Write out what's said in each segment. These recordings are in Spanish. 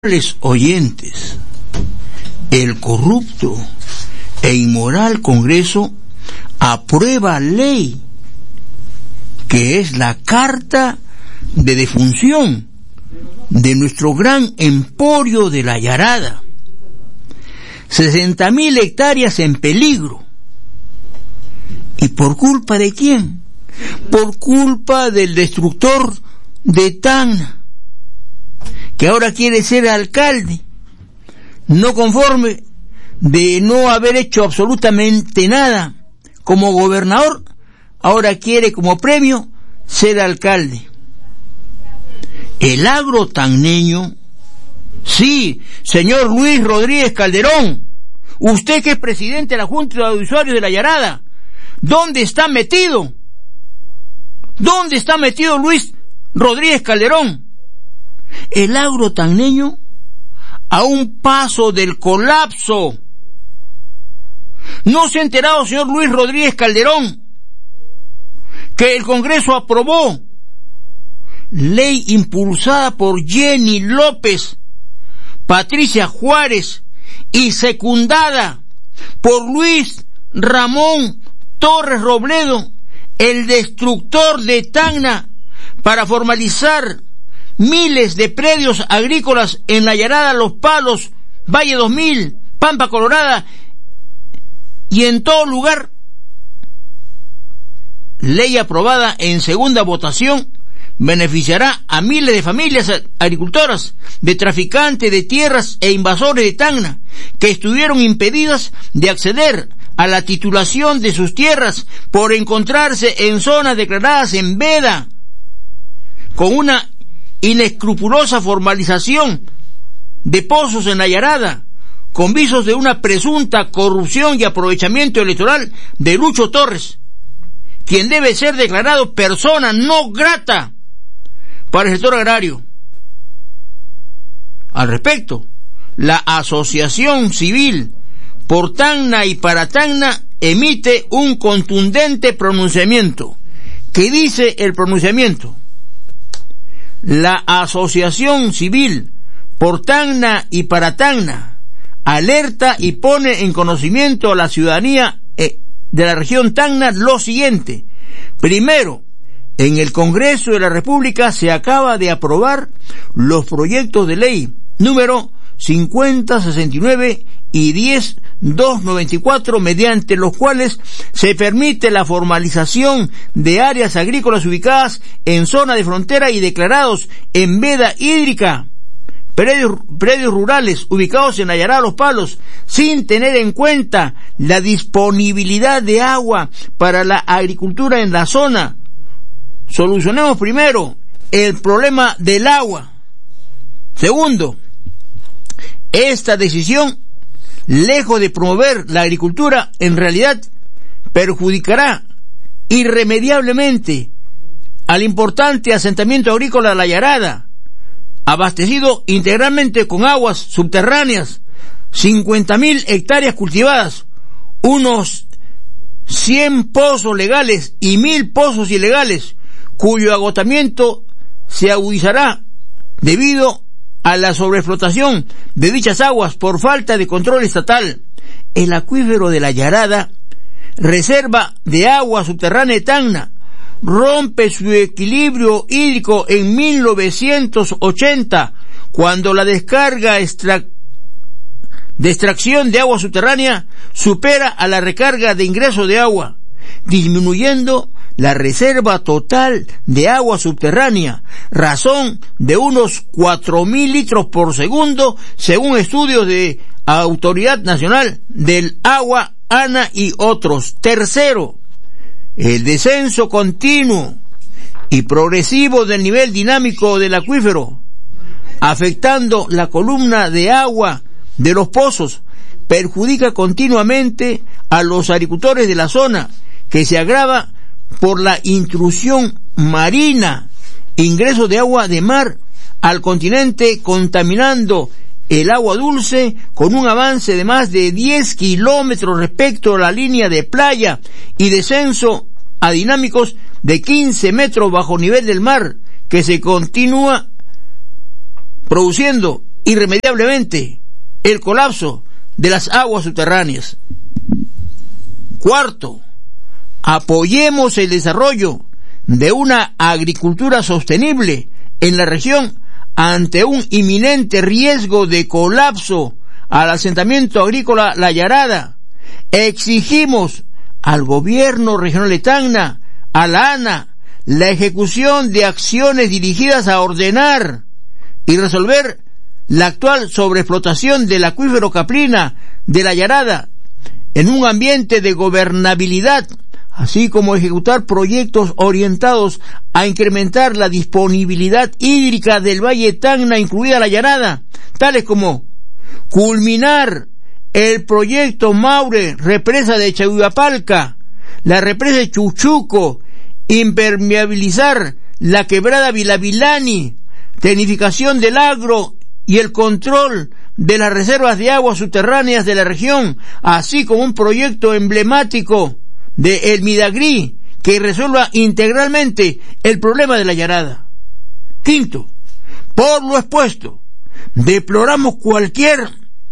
Oyentes, el corrupto e inmoral Congreso aprueba ley que es la carta de defunción de nuestro gran emporio de la Yarada. 60.000 hectáreas en peligro. ¿Y por culpa de quién? Por culpa del destructor de Tacna, que ahora quiere ser alcalde, no conforme de no haber hecho absolutamente nada como gobernador, ahora quiere como premio ser alcalde. El agro tacneño, sí, señor Luis Rodríguez Calderón, usted que es presidente de la Junta de Usuarios de la Yarada, ¿dónde está metido? ¿Dónde está metido Luis Rodríguez Calderón? El agro tacneño a un paso del colapso. ¿No se ha enterado, señor Luis Rodríguez Calderón, que el Congreso aprobó ley impulsada por Jenny López, Patricia Juárez y secundada por Luis Ramón Torres Robledo, el destructor de Tacna, para formalizar miles de predios agrícolas en la Yarada, Los Palos, Valle 2000, Pampa Colorada y en todo lugar? Ley aprobada en segunda votación beneficiará a miles de familias agricultoras, de traficantes de tierras e invasores de Tacna, que estuvieron impedidas de acceder a la titulación de sus tierras por encontrarse en zonas declaradas en veda, con una inescrupulosa formalización de pozos en la Yarada, con visos de una presunta corrupción y aprovechamiento electoral de Lucho Torres, quien debe ser declarado persona no grata para el sector agrario. Al respecto, la Asociación Civil por Tacna y para Tacna emite un contundente pronunciamiento. ¿Qué dice el pronunciamiento? La Asociación Civil por Tacna y para Tacna alerta y pone en conocimiento a la ciudadanía de la región Tacna lo siguiente. Primero, en el Congreso de la República se acaba de aprobar los proyectos de ley número 5069 y 10294, mediante los cuales se permite la formalización de áreas agrícolas ubicadas en zona de frontera y declarados en veda hídrica, predios rurales ubicados en la Yarada Los Palos, sin tener en cuenta la disponibilidad de agua para la agricultura en la zona. Solucionemos primero el problema del agua. Segundo, esta decisión, lejos de promover la agricultura, en realidad perjudicará irremediablemente al importante asentamiento agrícola de la Yarada, abastecido integralmente con aguas subterráneas, 50.000 hectáreas cultivadas, unos 100 pozos legales y 1.000 pozos ilegales, cuyo agotamiento se agudizará debido a la sobreexplotación de dichas aguas por falta de control estatal. El acuífero de la Yarada, reserva de agua subterránea de Tacna, rompe su equilibrio hídrico en 1980, cuando la descarga de extracción de agua subterránea supera a la recarga de ingreso de agua, disminuyendo la reserva total de agua subterránea, razón de unos 4.000 litros por segundo, según estudios de Autoridad Nacional del Agua, ANA y otros. Tercero, el descenso continuo y progresivo del nivel dinámico del acuífero, afectando la columna de agua de los pozos, perjudica continuamente a los agricultores de la zona, que se agrava por la intrusión marina, ingreso de agua de mar al continente, contaminando el agua dulce con un avance de más de 10 kilómetros respecto a la línea de playa y descenso a dinámicos de 15 metros bajo nivel del mar, que se continúa produciendo irremediablemente el colapso de las aguas subterráneas. Cuarto, apoyemos el desarrollo de una agricultura sostenible en la región ante un inminente riesgo de colapso al asentamiento agrícola La Yarada. Exigimos al gobierno regional de Tacna, a la ANA, la ejecución de acciones dirigidas a ordenar y resolver la actual sobreexplotación del acuífero Caprina de La Yarada en un ambiente de gobernabilidad, así como ejecutar proyectos orientados a incrementar la disponibilidad hídrica del Valle Tacna, incluida La Yarada, tales como culminar el proyecto Maure, represa de Chahuapalca, la represa de Chuchuco, impermeabilizar la quebrada Vilavilani, tecnificación del agro y el control de las reservas de aguas subterráneas de la región, así como un proyecto emblemático de El Midagrí que resuelva integralmente el problema de La Yarada. Quinto, por lo expuesto, deploramos cualquier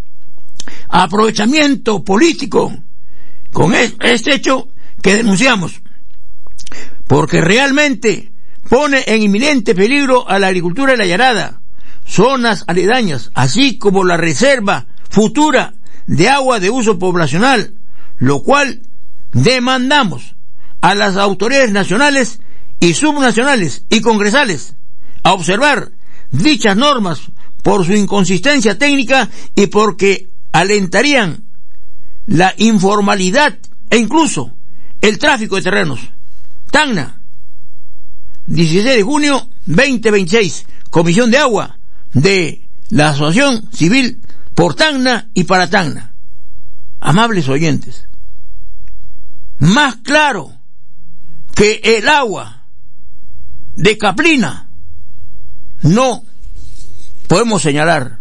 aprovechamiento político con este hecho que denunciamos, porque realmente pone en inminente peligro a la agricultura de La Yarada, zonas aledañas, así como la reserva futura de agua de uso poblacional, lo cual demandamos a las autoridades nacionales y subnacionales y congresales a observar dichas normas por su inconsistencia técnica y porque alentarían la informalidad e incluso el tráfico de terrenos. Tacna, 16 de junio 2026, Comisión de Agua de la Asociación Civil por Tacna y para Tacna. Amables oyentes, más claro que el agua de Caprina no podemos señalar.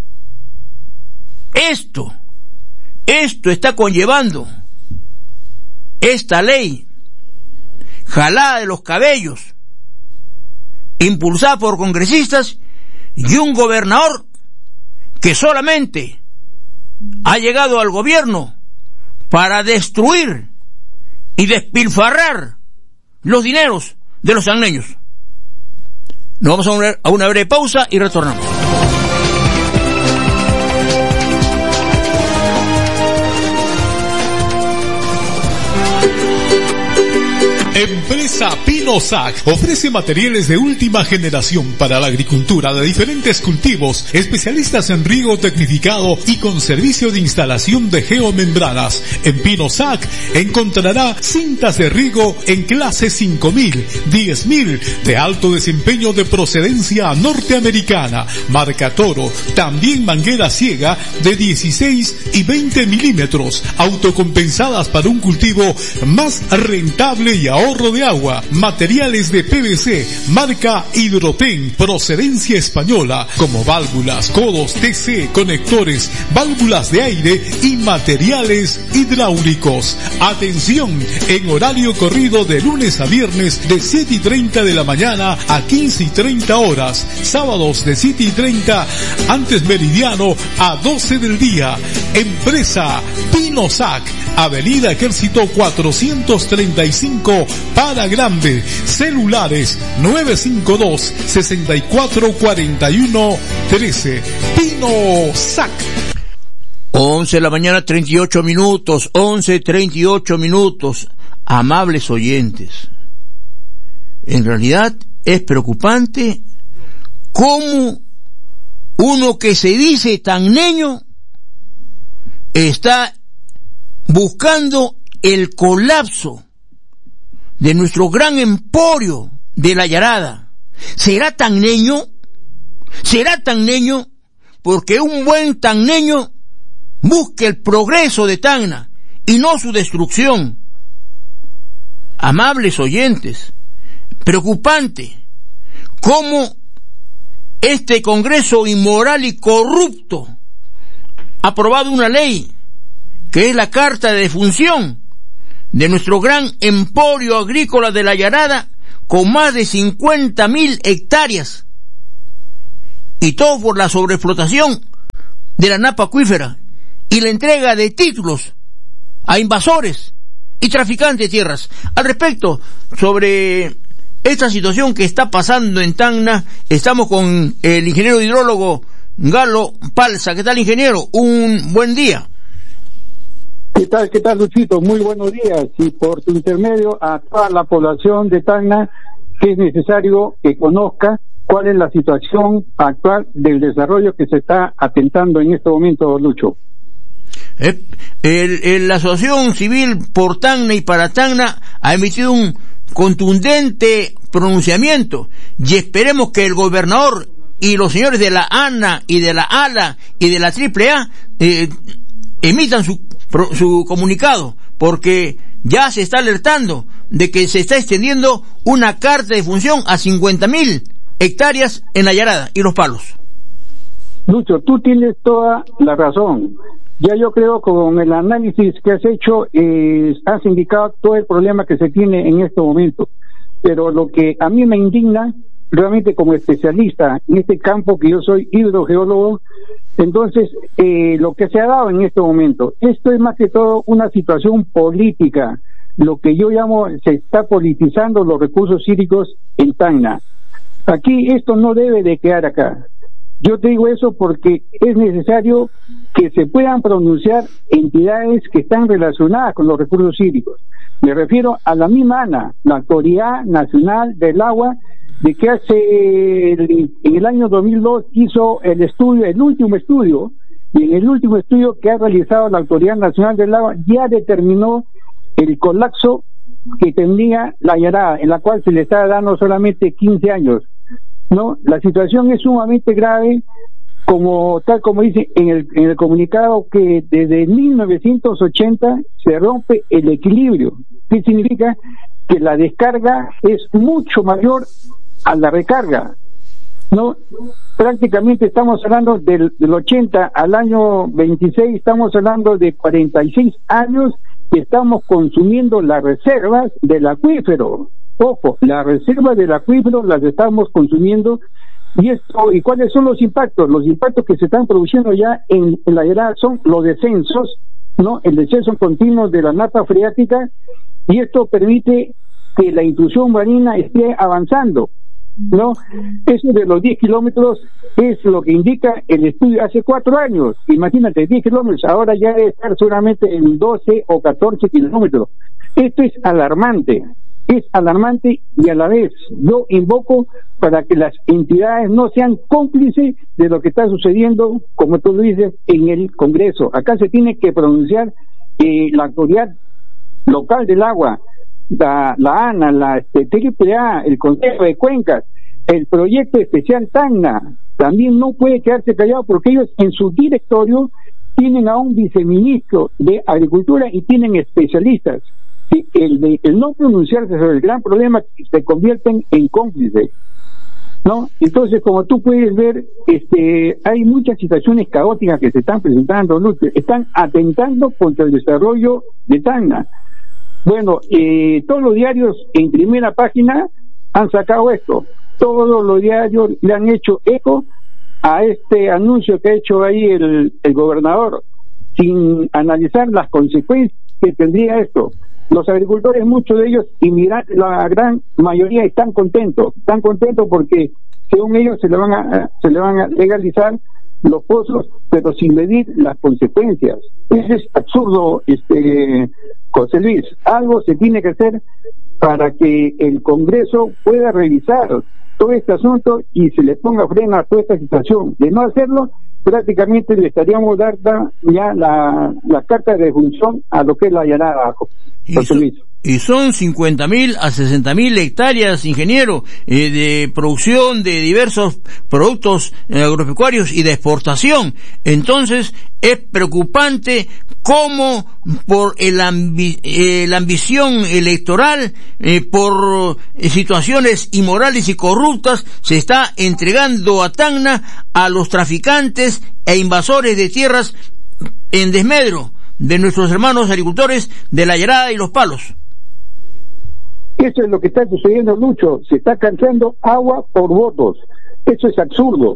Esto está conllevando esta ley jalada de los cabellos, impulsada por congresistas y un gobernador que solamente ha llegado al gobierno para destruir y despilfarrar los dineros de los tacneños. Nos vamos a una breve pausa y retornamos. Empresa Pinosac ofrece materiales de última generación para la agricultura de diferentes cultivos, especialistas en riego tecnificado y con servicio de instalación de geomembranas. En Pinosac encontrará cintas de riego en clase 5000, 10000 de alto desempeño de procedencia norteamericana, marca Toro, también manguera ciega de 16 y 20 milímetros, autocompensadas para un cultivo más rentable y ahorro de agua, materiales de PVC, marca Hidroten, procedencia española, como válvulas, codos, TC, conectores, válvulas de aire y materiales hidráulicos. Atención, en horario corrido de lunes a viernes de 7:30 de la mañana a 15:30 horas, sábados de 7:30 antes meridiano a 12 del día. Empresa Pinosac, Avenida Ejército 435 para Grande. Celulares 952-6441-13. Pinosac. 11 de la mañana 38 minutos, 11:38 minutos. Amables oyentes, en realidad es preocupante cómo uno que se dice tacneño está buscando el colapso de nuestro gran emporio de La Yarada. ¿Será tacneño? ¿Será tacneño? Porque un buen tacneño busca el progreso de Tacna y no su destrucción. Amables oyentes, preocupante cómo este Congreso inmoral y corrupto ha aprobado una ley que es la carta de defunción de nuestro gran emporio agrícola de La Yarada, con más de 50,000 hectáreas, y todo por la sobreexplotación de la napa acuífera y la entrega de títulos a invasores y traficantes de tierras. Al respecto, sobre esta situación que está pasando en Tacna, estamos con el ingeniero hidrólogo Galo Palza. ¿Qué tal, ingeniero? Un buen día. ¿Qué tal, Luchito? Muy buenos días. Y por tu intermedio a toda la población de Tacna, que es necesario que conozca cuál es la situación actual del desarrollo que se está atentando en este momento, Lucho. La Asociación Civil por Tacna y para Tacna ha emitido un contundente pronunciamiento y esperemos que el gobernador y los señores de la ANA y de la ALA y de la AAA emitan su comunicado, porque ya se está alertando de que se está extendiendo una carta de función a 50.000 hectáreas en la Yarada y Los Palos. Lucho, tú tienes toda la razón. Ya yo creo con el análisis que has hecho, has indicado todo el problema que se tiene en este momento. Pero lo que a mí me indigna, realmente como especialista en este campo, que yo soy hidrogeólogo, entonces lo que se ha dado en este momento, esto es más que todo una situación política, lo que yo llamo, se está politizando los recursos hídricos en Tacna. Aquí esto no debe de quedar acá. Yo te digo eso porque es necesario que se puedan pronunciar entidades que están relacionadas con los recursos hídricos. Me refiero a la misma ANA, la Autoridad Nacional del Agua, de que en el año 2002 hizo el último estudio, y en el último estudio que ha realizado la Autoridad Nacional del Agua ya determinó el colapso que tendría la Yarada, en la cual se le está dando solamente 15 años. No, la situación es sumamente grave, tal como dice en el comunicado, que desde 1980 se rompe el equilibrio. ¿Qué significa? Que la descarga es mucho mayor a la recarga. No, prácticamente estamos hablando del 80 al año 26, estamos hablando de 46 años que estamos consumiendo las reservas del acuífero. Ojo, las reservas del acuífero las estamos consumiendo. ¿Y cuáles son los impactos? Los impactos que se están produciendo ya en la Yarada son los descensos, ¿no? El descenso continuo de la napa freática, y esto permite que la intrusión marina esté avanzando, ¿no? Eso de los 10 kilómetros es lo que indica el estudio hace 4 años. Imagínate, 10 kilómetros, ahora ya debe estar solamente en 12 o 14 kilómetros. Esto es alarmante y a la vez yo invoco para que las entidades no sean cómplices de lo que está sucediendo, como tú lo dices, en el Congreso. Acá se tiene que pronunciar la autoridad local del agua, la ANA, la AAA, el Consejo de Cuencas, el proyecto especial Tacna. También no puede quedarse callado, porque ellos en su directorio tienen a un viceministro de Agricultura y tienen especialistas. El no pronunciarse sobre el gran problema, se convierten en cómplices, ¿no? Entonces, como tú puedes ver, hay muchas situaciones caóticas que se están presentando, ¿no? Están atentando contra el desarrollo de Tacna. Bueno, todos los diarios en primera página han sacado esto, todos los diarios le han hecho eco a este anuncio que ha hecho ahí el gobernador, sin analizar las consecuencias que tendría esto. Los agricultores, muchos de ellos, y mirad, la gran mayoría están contentos porque según ellos se le van a legalizar los pozos, pero sin medir las consecuencias. Eso es absurdo, José Luis. Algo se tiene que hacer para que el Congreso pueda revisar todo este asunto y se le ponga freno a toda esta situación. De no hacerlo, prácticamente le estaríamos dando ya la carta de defunción a lo que es la Yarada. Y son 50.000 a 60.000 hectáreas, ingeniero, de producción de diversos productos agropecuarios y de exportación. Entonces, es preocupante cómo por la ambición electoral, por situaciones inmorales y corruptas, se está entregando a Tacna a los traficantes e invasores de tierras en desmedro de nuestros hermanos agricultores de la Yarada y Los Palos. Eso es lo que está sucediendo, Lucho. Se está cansando agua por votos. Eso es absurdo.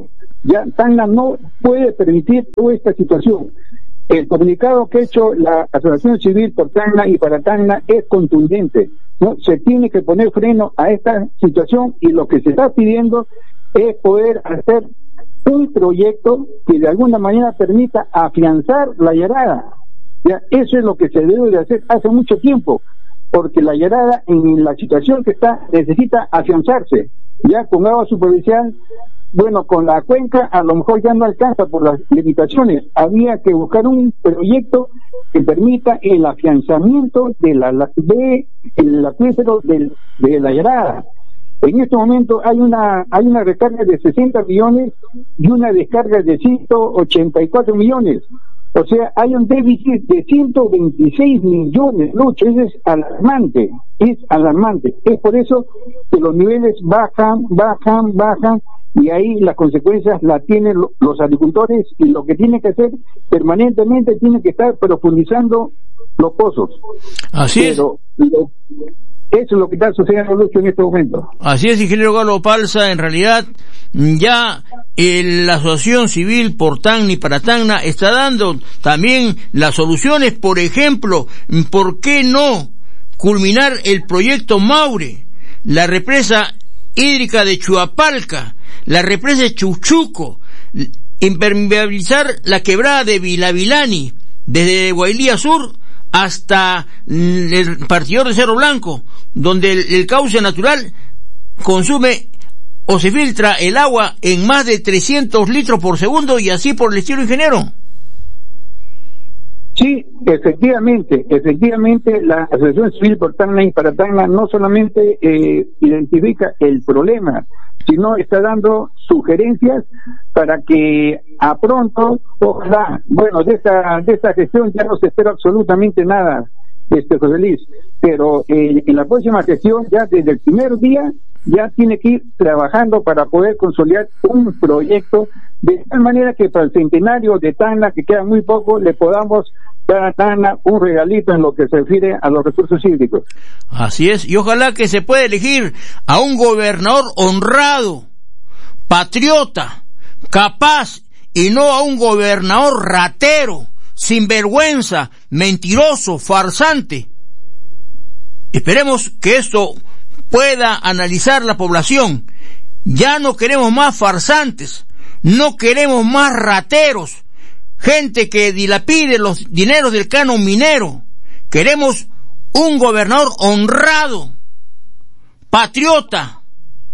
Ya Tacna no puede permitir toda esta situación. El comunicado que ha hecho la Asociación Civil por Tacna y para Tacna es contundente, ¿no? Se tiene que poner freno a esta situación y lo que se está pidiendo es poder hacer un proyecto que de alguna manera permita afianzar la Yarada. Ya, eso es lo que se debe de hacer hace mucho tiempo, porque la Yarada en la situación que está necesita afianzarse. Ya con agua superficial, bueno, con la cuenca a lo mejor ya no alcanza por las limitaciones. Había que buscar un proyecto que permita el afianzamiento del acuífero de la Yarada. En este momento hay una recarga de 60 millones y una descarga de 184 millones. O sea, hay un déficit de 126 millones, Lucho. Eso es alarmante, Es por eso que los niveles bajan, y ahí las consecuencias las tienen los agricultores, y lo que tienen que hacer permanentemente tienen que estar profundizando los pozos. Así es. Eso es lo que está sucediendo, Lucho, en este momento. Así es, ingeniero Galo Palza. En realidad, ya la Asociación Civil por Tacna y para Tacna está dando también las soluciones. Por ejemplo, ¿por qué no culminar el proyecto Maure, la represa hídrica de Chuapalca, la represa de Chuchuco, impermeabilizar la quebrada de Vilavilani, desde Guailía Sur hasta el partidor de Cerro Blanco, donde el cauce natural consume o se filtra el agua en más de 300 litros por segundo, y así por el estilo, ingeniero? Sí, efectivamente, la Asociación Civil por Tacna y para Tacna no solamente identifica el problema, sino está dando sugerencias para que a pronto, ojalá, bueno, de esta gestión ya no se espera absolutamente nada, José Luis, pero en la próxima gestión, ya desde el primer día, ya tiene que ir trabajando para poder consolidar un proyecto de tal manera que para el centenario de Tacna, que queda muy poco, le podamos dar a Tacna un regalito en lo que se refiere a los recursos hídricos. Así es, y ojalá que se pueda elegir a un gobernador honrado, patriota, capaz, y no a un gobernador ratero, sinvergüenza, mentiroso, farsante. Esperemos que esto pueda analizar la población. Ya no queremos más farsantes, no queremos más rateros, gente que dilapide los dineros del canon minero. Queremos un gobernador honrado, patriota,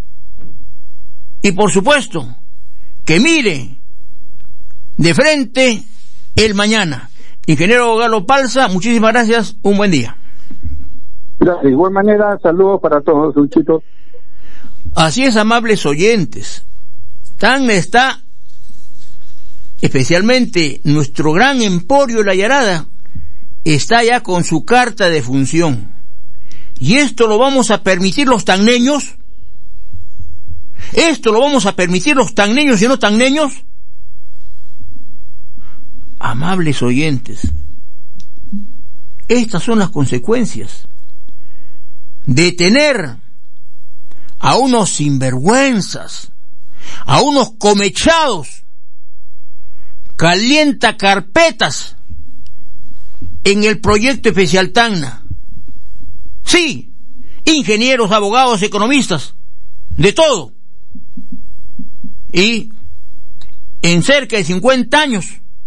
y por supuesto que mire de frente el mañana. Ingeniero Galo Palza, muchísimas gracias, un buen día. Gracias, de igual manera, saludos para todos, Luchito. Así es, amables oyentes. Tacna está, especialmente nuestro gran emporio La Yarada, está ya con su carta de función. ¿Y esto lo vamos a permitir los tacneños? ¿Esto lo vamos a permitir los tacneños y no tacneños? Amables oyentes, estas son las consecuencias de tener a unos sinvergüenzas, a unos comechados, calienta carpetas en el proyecto especial Tacna. Sí, ingenieros, abogados, economistas, de todo. Y en cerca de 50 años,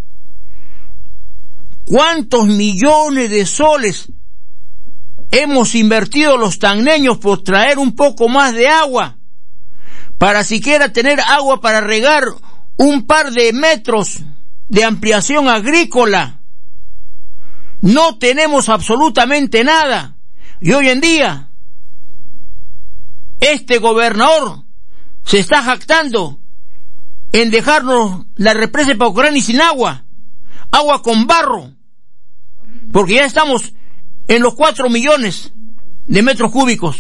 ¿cuántos millones de soles hemos invertido los tacneños por traer un poco más de agua, para siquiera tener agua para regar un par de metros de ampliación agrícola? No tenemos absolutamente nada. Y hoy en día, este gobernador se está jactando en dejarnos la represa de Paucarani sin agua con barro, porque ya estamos en los 4 millones de metros cúbicos.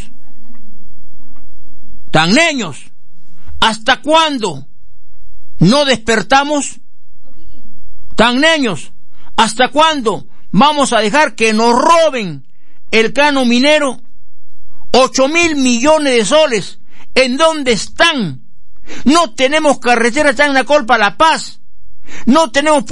Tacneños, ¿hasta cuándo no despertamos? Tacneños, ¿hasta cuándo vamos a dejar que nos roben el canon minero? 8.000 millones de soles, ¿en dónde están? No tenemos carretera Tacna-Colpa, La Paz. No tenemos